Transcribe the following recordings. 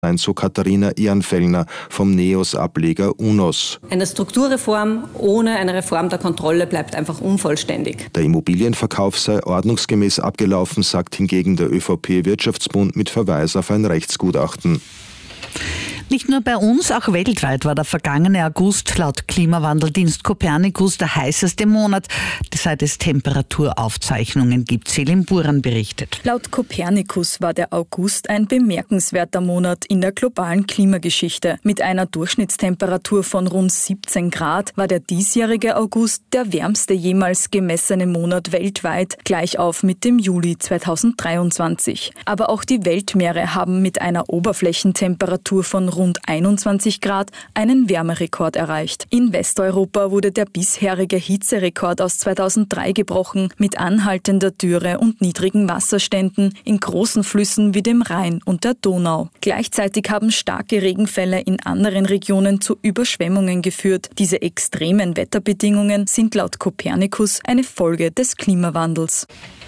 so Katharina Ehrenfellner vom NEOS-Ableger UNOS. Eine Strukturreform ohne eine Reform der Kontrolle bleibt einfach unvollständig. Der Immobilienverkauf sei ordnungsgemäß abgelaufen, sagt hingegen der ÖVP-Wirtschaftsbund mit Verweis auf ein Rechtsgutachten. Nicht nur bei uns, auch weltweit war der vergangene August laut Klimawandeldienst Copernicus der heißeste Monat, seit es Temperaturaufzeichnungen gibt. Selim Buran berichtet. Laut Copernicus war der August ein bemerkenswerter Monat in der globalen Klimageschichte. Mit einer Durchschnittstemperatur von rund 17 Grad war der diesjährige August der wärmste jemals gemessene Monat weltweit, gleich auf mit dem Juli 2023. Aber auch die Weltmeere haben mit einer Oberflächentemperatur von rund 21 Grad einen Wärmerekord erreicht. In Westeuropa wurde der bisherige Hitzerekord aus 2003 gebrochen, mit anhaltender Dürre und niedrigen Wasserständen in großen Flüssen wie dem Rhein und der Donau. Gleichzeitig haben starke Regenfälle in anderen Regionen zu Überschwemmungen geführt. Diese extremen Wetterbedingungen sind laut Copernicus eine Folge des Klimawandels.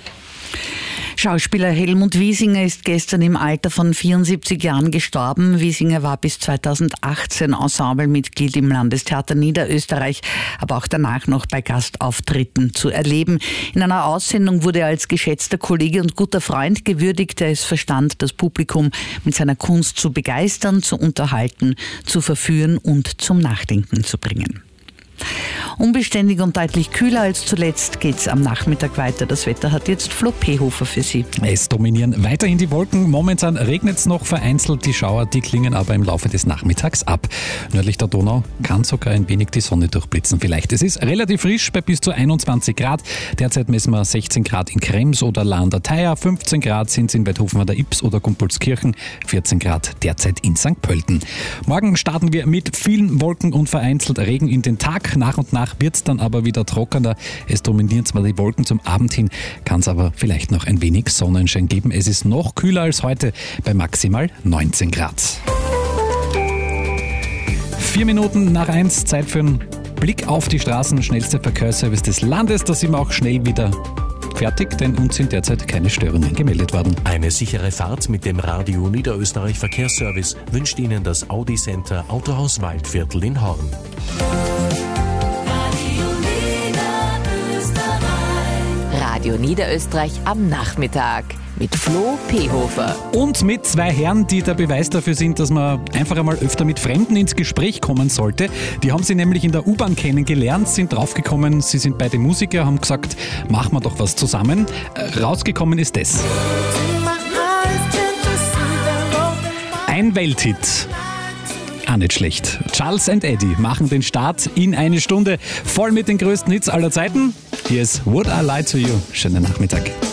Schauspieler Helmut Wiesinger ist gestern im Alter von 74 Jahren gestorben. Wiesinger war bis 2018 Ensemblemitglied im Landestheater Niederösterreich, aber auch danach noch bei Gastauftritten zu erleben. In einer Aussendung wurde er als geschätzter Kollege und guter Freund gewürdigt, der es verstand, das Publikum mit seiner Kunst zu begeistern, zu unterhalten, zu verführen und zum Nachdenken zu bringen. Unbeständig und deutlich kühler als zuletzt geht's am Nachmittag weiter. Das Wetter hat jetzt Flo Pehofer für Sie. Es dominieren weiterhin die Wolken. Momentan regnet es noch vereinzelt. Die Schauer, die klingen aber im Laufe des Nachmittags ab. Nördlich der Donau kann sogar ein wenig die Sonne durchblitzen vielleicht. Es ist relativ frisch bei bis zu 21 Grad. Derzeit messen wir 16 Grad in Krems oder La an der Thaya. 15 Grad sind es in Weidhofen an der Ybbs oder Gumpolskirchen. 14 Grad derzeit in St. Pölten. Morgen starten wir mit vielen Wolken und vereinzelt Regen in den Tag. Nach und nach wird es dann aber wieder trockener. Es dominieren zwar die Wolken zum Abend hin, kann es aber vielleicht noch ein wenig Sonnenschein geben. Es ist noch kühler als heute bei maximal 19 Grad. 4 Minuten nach 1, Zeit für einen Blick auf die Straßen. Schnellste Verkehrsservice des Landes. Da sind wir auch schnell wieder fertig, denn uns sind derzeit keine Störungen gemeldet worden. Eine sichere Fahrt mit dem Radio Niederösterreich Verkehrsservice wünscht Ihnen das Audi Center Autohaus Waldviertel in Horn. Radio Niederösterreich am Nachmittag mit Flo Pehofer. Und mit 2 Herren, die der Beweis dafür sind, dass man einfach einmal öfter mit Fremden ins Gespräch kommen sollte. Die haben sie nämlich in der U-Bahn kennengelernt, sind draufgekommen, sie sind beide Musiker, haben gesagt, machen wir doch was zusammen. Rausgekommen ist das. Ein Welthit. Auch nicht schlecht. Charles and Eddie machen den Start in eine Stunde voll mit den größten Hits aller Zeiten. Hier ist Would I Lie to You. Schönen Nachmittag.